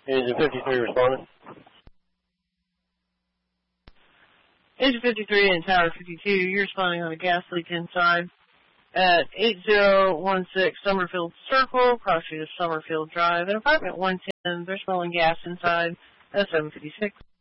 Engine 53 responding. Engine 53 and Tower 52, you're responding on a gas leak inside at 8016 Summerfield Circle, cross street of Summerfield Drive, at apartment 110. They're smelling gas inside at 756.